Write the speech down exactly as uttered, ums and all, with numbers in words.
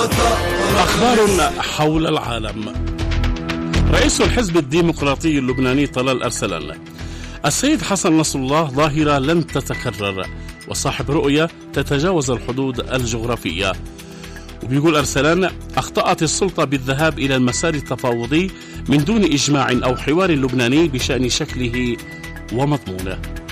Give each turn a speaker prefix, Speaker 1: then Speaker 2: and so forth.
Speaker 1: أخبار حول العالم. رئيس الحزب الديمقراطي اللبناني طلال أرسلان: السيد حسن نصر الله ظاهرة لن تتكرر وصاحب رؤية تتجاوز الحدود الجغرافية. وبيقول أرسلان: أخطأت السلطة بالذهاب إلى المسار التفاوضي من دون إجماع أو حوار لبناني بشأن شكله ومضمونه.